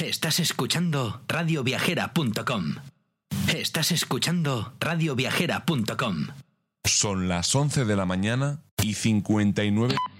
Estás escuchando radioviajera.com. Estás escuchando radioviajera.com. Son las 11 de la mañana y 59...